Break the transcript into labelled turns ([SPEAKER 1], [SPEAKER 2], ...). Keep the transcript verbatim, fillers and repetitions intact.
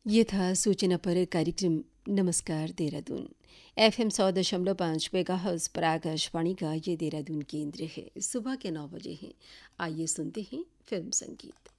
[SPEAKER 1] ये था सूचना पर कार्यक्रम नमस्कार देहरादून। एफ एम सौ दशमलव पाँच मेगाहर्ट्ज़ पर आकाशवाणी का ये देहरादून केंद्र है। सुबह के नौ बजे हैं। आइए सुनते हैं फिल्म संगीत।